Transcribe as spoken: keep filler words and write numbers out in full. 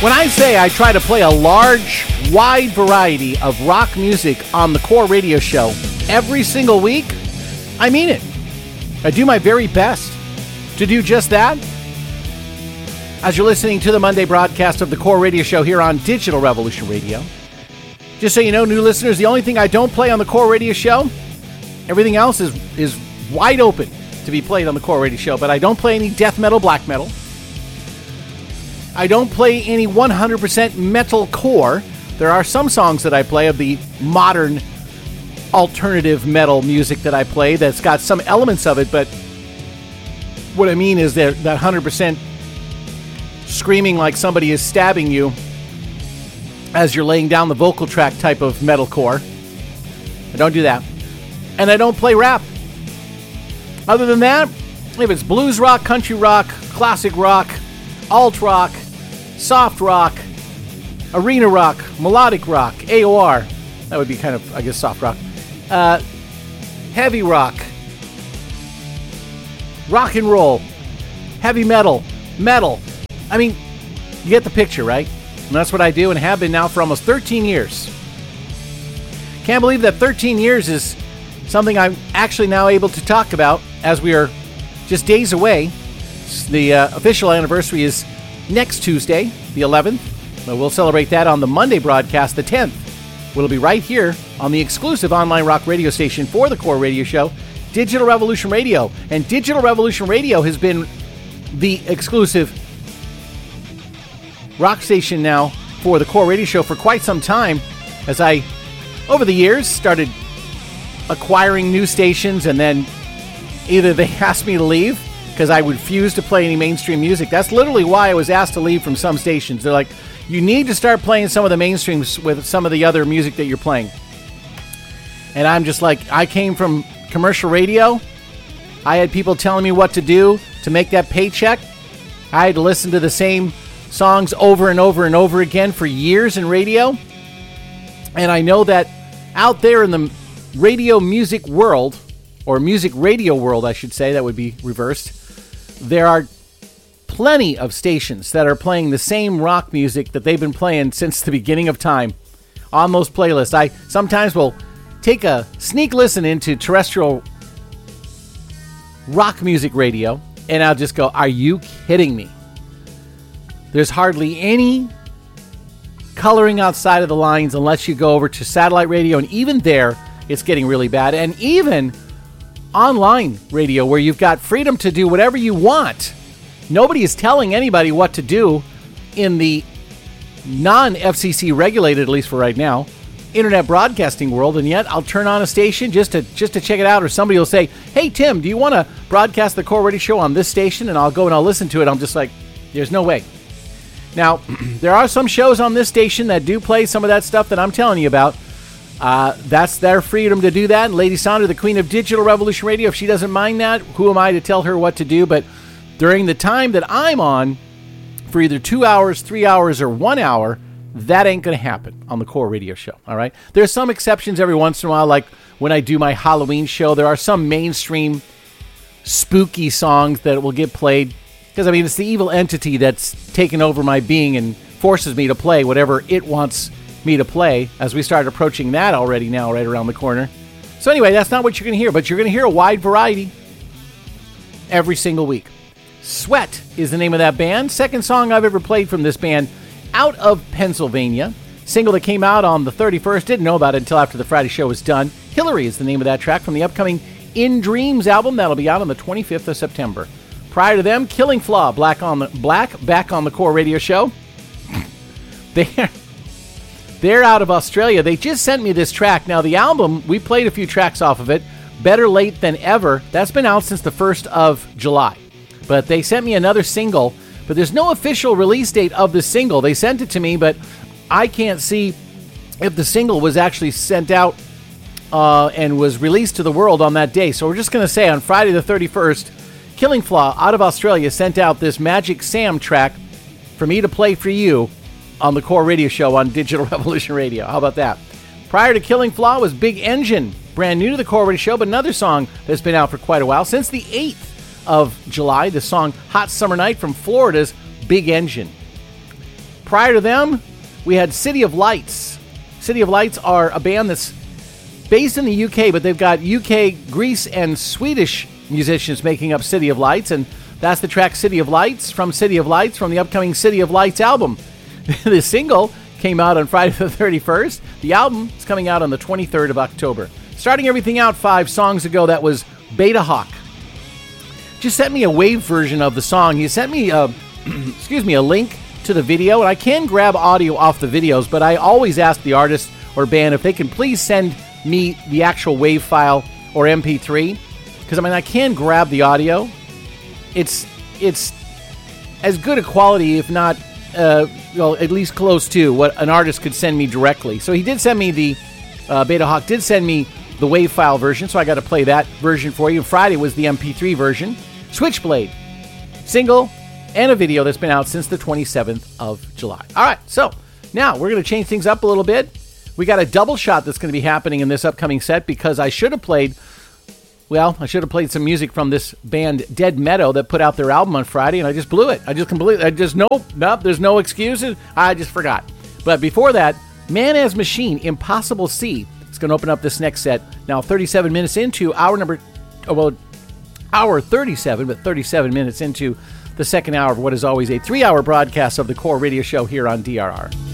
When I say I try to play a large, wide variety of rock music on the Core Radio Show every single week, I mean it. I do my very best to do just that. As you're listening to the Monday broadcast of the Core Radio Show here on Digital Revolution Radio. Just so you know, new listeners, the only thing I don't play on the Core Radio Show, everything else is, is wide open to be played on the Core Radio Show, but I don't play any death metal, black metal. I don't play any one hundred percent metal core. There are some songs that I play of the modern alternative metal music that I play that's got some elements of it, but what I mean is that that one hundred percent screaming like somebody is stabbing you as you're laying down the vocal track type of metalcore. I don't do that. And I don't play rap. Other than that, if it's blues rock, country rock, classic rock, alt rock, soft rock, arena rock, melodic rock, A O R, that would be kind of, I guess, soft rock, uh, heavy rock, rock and roll, heavy metal, metal. I mean, you get the picture, right? And that's what I do and have been now for almost thirteen years. Can't believe that thirteen years is something I'm actually now able to talk about as we are just days away. The uh, official anniversary is next Tuesday, the eleventh. But we'll celebrate that on the Monday broadcast, the tenth. We'll be right here on the exclusive online rock radio station for the Core Radio Show, Digital Revolution Radio. And Digital Revolution Radio has been the exclusive rock station now for the Core Radio Show for quite some time, as I, over the years, started acquiring new stations, and then either they asked me to leave because I refused to play any mainstream music. That's literally why I was asked to leave from some stations. They're like, you need to start playing some of the mainstreams with some of the other music that you're playing. And I'm just like, I came from commercial radio. I had people telling me what to do to make that paycheck. I had to listen to the same songs over and over and over again for years in radio. And I know that out there in the radio music world, or music radio world, I should say, that would be reversed, there are plenty of stations that are playing the same rock music that they've been playing since the beginning of time on those playlists. I sometimes will take a sneak listen into terrestrial rock music radio, and I'll just go, are you kidding me? There's hardly any coloring outside of the lines unless you go over to satellite radio, and even there, it's getting really bad. And even online radio, where you've got freedom to do whatever you want. Nobody is telling anybody what to do in the non-F C C regulated, at least for right now, internet broadcasting world, and yet I'll turn on a station just to just to check it out, or somebody will say, hey, Tim, do you want to broadcast the Core Radio Show on this station? And I'll go and I'll listen to it. I'm just like, there's no way. Now, there are some shows on this station that do play some of that stuff that I'm telling you about. Uh, that's their freedom to do that. And Lady Sandra, the queen of Digital Revolution Radio, if she doesn't mind that, who am I to tell her what to do? But during the time that I'm on, for either two hours, three hours, or one hour, that ain't going to happen on the Core Radio Show, all right? There's some exceptions every once in a while, like when I do my Halloween show. There are some mainstream spooky songs that will get played, because, I mean, it's the evil entity that's taken over my being and forces me to play whatever it wants me to play, as we start approaching that already now right around the corner. So anyway, that's not what you're going to hear, but you're going to hear a wide variety every single week. Sweat is the name of that band. Second song I've ever played from this band, out of Pennsylvania. Single that came out on the thirty-first. Didn't know about it until after the Friday show was done. Hillary is the name of that track from the upcoming In Dreams album. That'll be out on the twenty-fifth of September. Prior to them, Killing Flaw, Black on the Black, back on the Core Radio Show. They're, they're out of Australia. They just sent me this track. Now, the album, we played a few tracks off of it. Better Late Than Ever. That's been out since the first of July. But they sent me another single, but there's no official release date of the single. They sent it to me, but I can't see if the single was actually sent out uh, and was released to the world on that day. So we're just going to say on Friday the thirty-first, Killing Flaw out of Australia sent out this Magic Sam track for me to play for you on the Core Radio Show on Digital Revolution Radio. How about that? Prior to Killing Flaw was Big Engine, brand new to the Core Radio Show, but another song that's been out for quite a while. Since the eighth of July, the song Hot Summer Night from Florida's Big Engine. Prior to them, we had City of Lights. City of Lights are a band that's based in the U K, but they've got U K, Greece, and Swedish musicians making up City of Lights, and that's the track City of Lights from City of Lights from the upcoming City of Lights album. The single came out on Friday the thirty-first. The album is coming out on the twenty-third of October. Starting everything out five songs ago, that was Beta Hawk. Just sent me a wave version of the song. He sent me a, excuse me, a link to the video, and I can grab audio off the videos, but I always ask the artist or band if they can please send me the actual wave file or M P three, because I mean I can grab the audio. It's it's as good a quality, if not uh, well, at least close to what an artist could send me directly. So he did send me the uh, Beta Hawk did send me the wave file version, so I got to play that version for you. Friday was the M P three version. Switchblade single and a video that's been out since the twenty-seventh of July. All right, so now we're going to change things up a little bit. We got a double shot that's going to be happening in this upcoming set because I should have played, well, I should have played some music from this band Dead Meadow that put out their album on Friday, and I just blew it. I just completely, I just, nope, nope, there's no excuses. I just forgot. But before that, Man as Machine, Impossible Sea. It's going to open up this next set. Now, thirty-seven minutes into hour number, oh, well, hour thirty-seven, but thirty-seven minutes into the second hour of what is always a three-hour broadcast of the Core Radio Show here on D R R.